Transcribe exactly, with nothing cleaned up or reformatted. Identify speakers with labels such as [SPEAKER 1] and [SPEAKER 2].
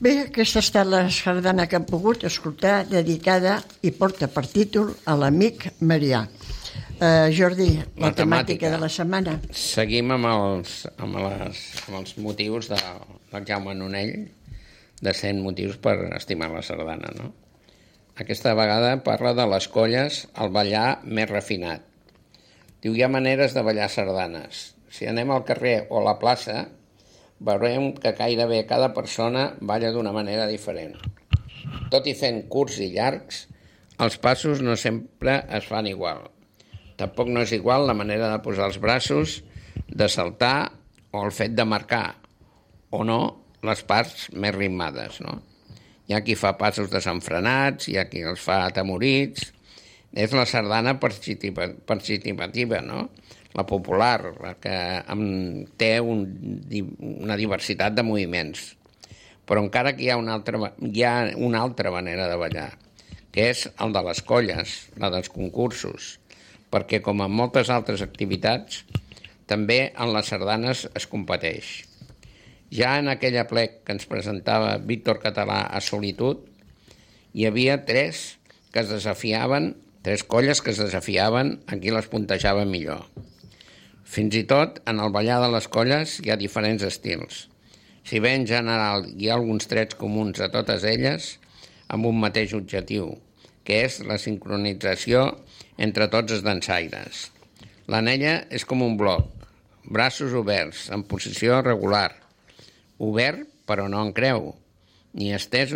[SPEAKER 1] Bé, aquesta ha estat la sardana que hem pogut escoltar, dedicada i porta per títol a l'amic Marià. Uh, Jordi, la, la temàtica, temàtica de la setmana.
[SPEAKER 2] Seguim amb els, amb les, amb els motius de, del Jaume Nonell, de cent motius per estimar la sardana, no? Aquesta vegada parla de les colles, el ballar més refinat. Diu, hi ha maneres de ballar sardanes. Si anem al carrer o a la plaça, veurem que gairebé cada persona balla d'una manera diferent. Tot i fent curts i llargs, els passos no sempre es fan igual. Tampoc no és igual la manera de posar els braços, de saltar o el fet de marcar, o no, les parts més ritmades, no? Hi ha qui fa passos desenfrenats, hi ha qui els fa atemorits. És la sardana participativa, no? La popular, la que té un, una diversitat de moviments. Però encara que hi ha una altra, hi ha una altra manera de ballar, que és el de les colles, la dels concursos, perquè com en moltes altres activitats, també en les sardanes es competeix. Ja en aquell aplec que ens presentava Víctor Català a Solitud, hi havia tres que es desafiaven, tres colles que es desafiaven a qui les puntejava millor. Fins i tot, en el ballar de les colles hi ha diferents estils. Si bé en general hi ha alguns trets comuns a totes elles, amb un mateix objectiu, que és la sincronització entre tots els dansaires. L'anella és com un bloc, braços oberts, en posició regular, obert però no en creu, ni estesos